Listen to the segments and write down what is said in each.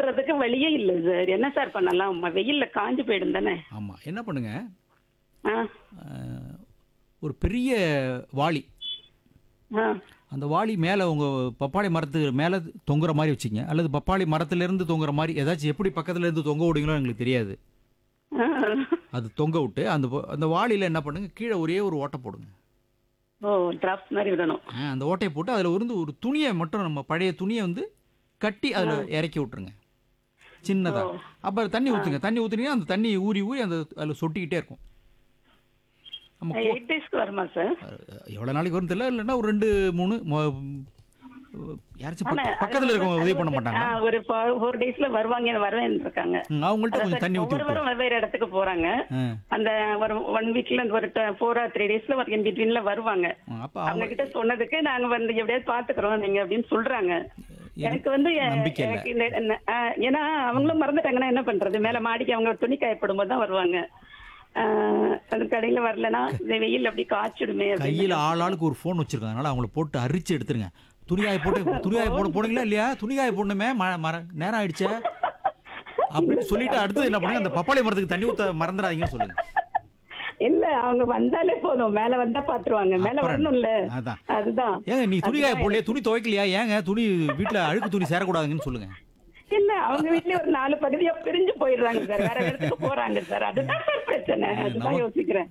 போறதுக்கு வழியே இல்ல சார். என்ன சார் பண்ணலாம்? வெயில்ல காஞ்சு போயிடும் தானே. ஆமா. என்ன பண்ணுங்க, ஆ, அ ஒரு பெரிய வாளி, ஆ, அந்த வாளி மேல உங்க பப்பாளி மரத்து மேல தொங்குற மாரி வச்சுக்கங்க. அல்லது பப்பாளி மரத்திலிருந்து தொங்குற மாரி ஏதாச்சும் எப்படி பக்கத்துல இருந்து தொங்க விடுவீங்களோ எங்களுக்கு தெரியாது. ஆ. அது தொங்க விட்டு அந்த வாளியில என்ன பண்ணுங்க, கீழ ஒரே ஒரு ஓட்டை போடுங்க. ஓ, டிராப்ஸ் மாதிரி விடணும். அந்த ஓட்டையை போட்டு அதில் இருந்து ஒரு துணியை மட்டும் நம்ம பழைய துணியை வந்து கட்டி அதில் இறக்கி விட்டுருங்க சின்னதா. ஓ. அப்புறம் தண்ணி ஊற்றுங்க. தண்ணி ஊற்றுனீங்கன்னா அந்த தண்ணி ஊறி ஊறி அந்த அதில் சொட்டிக்கிட்டே இருக்கும். நம்ம 8 டேஸ்க்கு வருமா சார்? எவ்வளோ நாளைக்கு வரும் தெரியல. இல்லைன்னா ஒரு 2 3 யாராச்சும் ஆனா, பக்கத்தில் இருக்கவங்க உதவி பண்ண மாட்டாங்க. ஒரு 4 டேஸ்ல வருவாங்க வருவேன் இருக்காங்க. அவங்கள்ட்ட கொஞ்சம் தண்ணி ஊற்றி ஒவ்வொருவரும் வெவ்வேறு இடத்துக்கு போறாங்க. அந்த ஒரு 1 வீக்ல ஒரு 4 or 3 டேஸ்ல இன் பிட்வீன்ல வருவாங்க. அப்போ அவங்க கிட்ட சொன்னதுக்கு நாங்க வந்து எப்படியாவது பாத்துக்கிறோம் நீங்க அப்படின்னு சொல்றாங்க. எனக்கு வந்து நம்பிக்கை இல்ல. எனக்கு ஏன்னா அவங்களும் மறந்துட்டாங்கன்னா என்ன பண்றது? மேல மாடிக்கு அவங்க துணி காயப்படும் போது தான் வருவாங்க. அது கடையில வரலன்னா இந்த வெயில் அப்படி காய்ச்சிடுமே. கையில் ஆளுக்கு ஒரு ஃபோன் வச்சிருக்காங்க. அதனால அவங்கள போட்டு அரிச்சு எடுத்துருங்க. துணியாய போடுங்களா இல்லையா? துணியாய போடணுமே, நேரம் ஆயிடுச்சே அப்படின்னு சொல்லிட்டு அடுத்தது என்ன பண்ணுங்க, அந்த பப்பாளி மரத்துக்கு தண்ணி ஊத்த மறந்துடாதீங்கன்னு சொல்லுங்க. இல்ல, அவங்க வந்தாலே போதும். மேல வந்தா பாத்துருவாங்க. மேல வரணும்ல. அதுதான். ஏங்க நீ துணிகாய போடலையா, துணி துவைக்கலையா, ஏங்க துணி வீட்டுல அழுக்கு துணி சேரக்கூடாதுன்னு சொல்லுங்க. இல்ல, அவங்க வீட்லயே ஒரு 4 பகுதியா பிரிஞ்சு போயிடுறாங்க சார். வேற இடத்துக்கு போறாங்க சார். அதுதான் சார் பிரச்சனை. அதுதான் யோசிக்கிறேன்.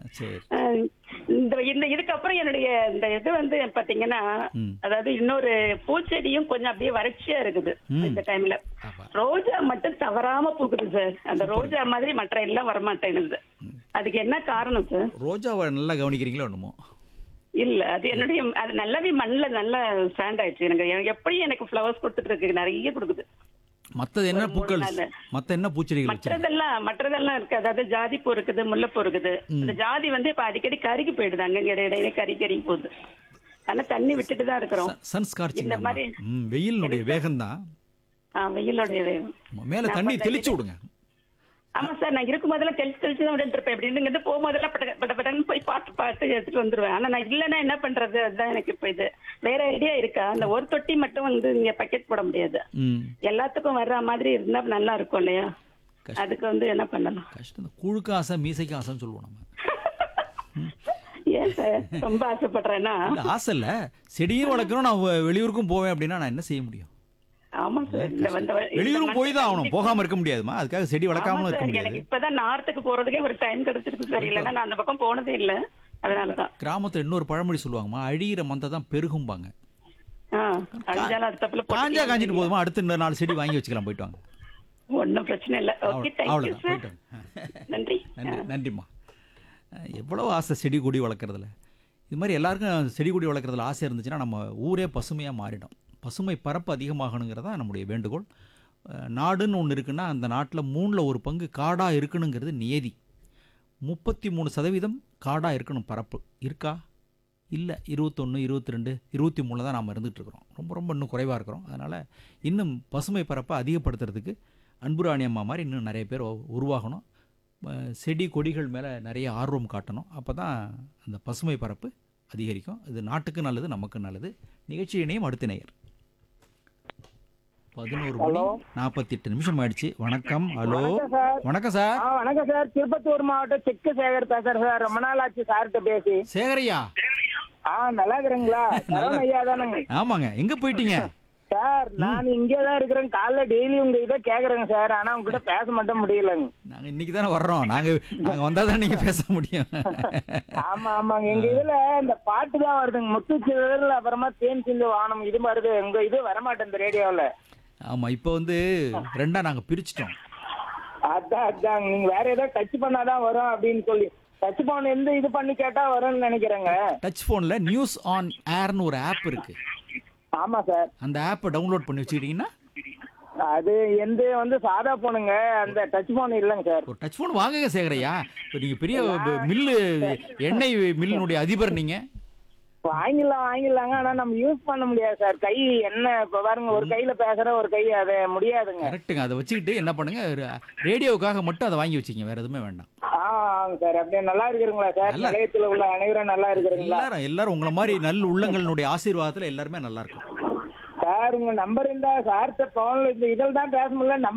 இந்த இதுக்கப்புறம் என்னுடைய இந்த இது வந்து பாத்தீங்கன்னா, அதாவது இன்னொரு பூச்செடியும் கொஞ்சம் அப்படியே வறட்சியா இருக்குது இந்த டைம்ல. ரோஜா மட்டும் தவறாம பூக்குது சார். அந்த ரோஜா மாதிரி மற்ற எல்லாம் வரமாட்டேங்குது. அதுக்கு என்ன காரணம் சார்? ரோஜாவை நல்லா கவனிக்கிறீங்களோ என்னமோ. இல்ல, அது என்னுடைய அது நல்லாவே மண்ணுல நல்லா ஸ்டாண்ட் ஆயிடுச்சு. எனக்கு எப்படி எனக்கு ஃப்ளவர்ஸ் கொடுத்துட்டு இருக்கு, நிறைய கொடுக்குது. மற்றது என்ன பூக்கள், மத்த என்ன பூச்செடிகள்? மற்றதெல்லாம் இருக்கு. அதாவது ஜாதி பூ இருக்குது, முல்லைப்பூ இருக்குது. அந்த ஜாதி வந்து இப்ப அடிக்கடி கருகி போயிடுது. அங்க இடையில கறி போகுது. ஆனா தண்ணி விட்டுட்டு தான் இருக்கிறோம். சன்ஸ்கார்ச்சிங் மாதிரி வெயிலுடைய வேகம் தான். வெயிலுடைய வேகம். மேல தண்ணி தெளிச்சு விடுங்க. ஆமா சார், நான் இருக்கும் போதெல்லாம் தெளிச்சு தான் விட்டு இருப்பேன். இப்படி போகும்போதெல்லாம் பட்டன்னு போய் பார்த்து எடுத்துட்டு வந்துருவேன். ஆனா நான் இல்லைன்னா என்ன பண்றது? அதுதான் எனக்கு இப்ப இது. வேற ஐடியா இருக்கா? அந்த ஒரு தொட்டி மட்டும் வந்து இங்க பக்கெட் போட முடியாது. எல்லாத்துக்கும் வர்ற மாதிரி இருந்தா நல்லா இருக்கும் இல்லையா? அதுக்கு வந்து என்ன பண்ணலாம்? கஷ்டம். குழுக்கு ஆசை மீசைக்கு ஆசைன்னு சொல்லுவோம் நம்ம. ஏன் சார் ரொம்ப ஆசைப்படுறேன்னா? ஆசை இல்ல, செடியும் வளர்க்கணும். நான் வெளியூருக்கும் போவேன் அப்படின்னா நான் என்ன செய்ய முடியும்? ஆமா சார், வெளியூரும் போய் தான் ஆகணும். போகாம இருக்க முடியாதுமா. அதுக்காக செடி வளர்க்காம இருக்க முடியாது. எனக்கு இப்பதான் நார்த்துக்கு போறதுக்கே ஒரு டைம் கிடைச்சிருக்கு சார். இல்லைன்னா நான் அந்த பக்கம் போனதே இல்ல. அதனாலதான் கிராமத்துல இன்னொரு பழமொழி சொல்லுவாங்கம்மா, அழியிற மந்தை தான் பெருகும்பாங்க. காஞ்சா காஞ்சிட்டு போதுமா, அடுத்த 4 செடி வாங்கி வச்சுக்கலாம். போயிட்டு வாங்க, ஒன்னும் பிரச்சனை இல்ல. அவ்வளவுதான். போயிட்டு நன்றி. நன்றிம்மா. எவ்வளவு ஆசை செடி கொடி வளர்க்குறதுல. இது மாதிரி எல்லாருக்கும் செடி கொடி வளர்க்குறதுல ஆசை இருந்துச்சுன்னா நம்ம ஊரே பசுமையாக மாறிடும். பசுமை பரப்பு அதிகமாகணுங்கிறதா நம்முடைய வேண்டுகோள். நாடுன்னு ஒன்று இருக்குன்னா அந்த நாட்டில் 3ல் 1 பங்கு காடாக இருக்கணுங்கிறது நியதி. 33% காடாக இருக்கணும் பரப்பு. இருக்கா? இல்லை. 21, 22, 23 தான் நாம் இருந்துகிட்ருக்குறோம். ரொம்ப இன்னும் குறைவாக இருக்கிறோம். அதனால் இன்னும் பசுமை பரப்பை அதிகப்படுத்துறதுக்கு அன்புராணி அம்மா மாதிரி இன்னும் நிறைய பேர் உருவாகணும். செடி கொடிகள் மேலே நிறைய ஆர்வம் காட்டணும். அப்போ தான் அந்த பசுமை பரப்பு அதிகரிக்கும். இது நாட்டுக்கு நல்லது, நமக்கு நல்லது. நிகழ்ச்சி இணையம் அடுத்த நேயர். 11:48 ஆயிடுச்சு. வணக்கம். ஹலோ, வணக்கம் சார். வணக்கம் சார். திருப்பத்தூர் மாவட்டம் செக்கு சேகர் பேசுறேன் சார். ரொம்ப நாள் ஆச்சு சார்கிட்ட பேசி. சேகரையா? நல்லா இருக்கிறீங்களா? ஐயா தானுங்க. ஆமாங்க. எங்க போயிட்டீங்க சார்? நான் இங்கேதான் இருக்கிறேன். காலைல டெய்லி உங்க இதை கேக்குறேங்க சார். ஆனா உங்ககிட்ட பேச மட்டும் முடியலங்க. நாங்க இன்னைக்கு தானே வர்றோம். நாங்க வந்தாதான் நீங்க பேச முடியும். ஆமாங்க. எங்க இதுல இந்த பாட்டு தான் வருதுங்க. முத்துச்சிதறல், அப்புறமா தேன் சிந்து வானம், இது வருது. உங்க இது வரமாட்டேன் இந்த ரேடியோல. ஆமா, இப்ப வந்து 2ஆ நாங்க பிரிச்சுட்டோம். அதான் நீங்க வேற ஏதாவது டச் பண்ணாதான் வரும் அப்படின்னு சொல்லி டச் போன் எந்த இது பண்ணி கேட்டா வரும்னு நினைக்கிறேங்க. டச் போன்ல நியூஸ் ஆன் ஏர்னு ஒரு ஆப் இருக்கு. ஆமா சார். அந்த ஆப்பை டவுன்லோட் பண்ணி வச்சுக்கிட்டீங்கன்னா அது எந்த வந்து சாதா போனுங்க, அந்த டச் போன் இல்லைங்க சார். ஒரு டச் போன் வாங்குங்க சேகரையா. இப்போ நீங்க பெரிய மில்லு, எண்ணெய் மில்லினுடைய அதிபர் நீங்க. வாங்கிடலாங்க. ஆனா நம்ம யூஸ் பண்ண முடியாது சார். கை என்ன இப்ப பாருங்க, ஒரு கையில பேசுற, ஒரு கை அதை முடியாதுங்க. கரெக்டுங்க. அதை வச்சுக்கிட்டு என்ன பண்ணுங்க, ரேடியோவுக்காக மட்டும் அதை வாங்கி வச்சுக்கங்க, வேற எதுவுமே வேண்டாம். சார் அப்படியே நல்லா இருக்கிறீங்களா சார்? நிலையத்தில் உள்ள அனைவரும் நல்லா இருக்கிறீங்களா? எல்லாரும் உங்களை மாதிரி நல்ல உள்ளங்களுடைய ஆசீர்வாதத்துல எல்லாருமே நல்லா இருக்கும் சார். உங்க நம்பர் இருந்தா சார் போன்ல இந்த இதில் தான் பேச முடியல.